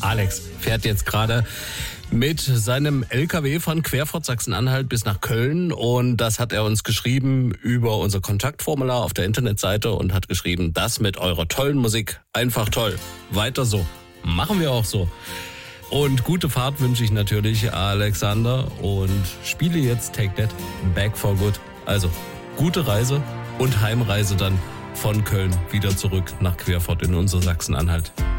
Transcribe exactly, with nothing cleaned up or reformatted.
Alex fährt jetzt gerade mit seinem L K W von Querfurt Sachsen-Anhalt bis nach Köln und das hat er uns geschrieben über unser Kontaktformular auf der Internetseite und hat geschrieben, das mit eurer tollen Musik, einfach toll. Weiter so. Machen wir auch so. Und gute Fahrt wünsche ich natürlich Alexander und spiele jetzt Take That Back for Good. Also gute Reise und Heimreise dann von Köln wieder zurück nach Querfurt in unser Sachsen-Anhalt.